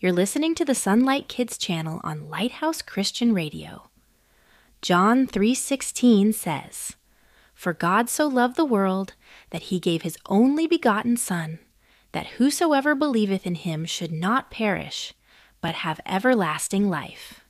You're listening to the Sunlight Kids channel on Lighthouse Christian Radio. John 3:16 says, "For God so loved the world that he gave his only begotten Son, that whosoever believeth in him should not perish, but have everlasting life."